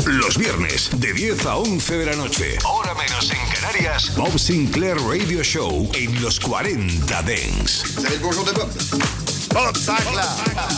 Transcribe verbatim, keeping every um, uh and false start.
Los viernes, de diez a once de la noche, hora menos en Canarias, Bob Sinclair Radio Show en los cuarenta Dance. C'est le bonjour de Bob. Bob Sinclair.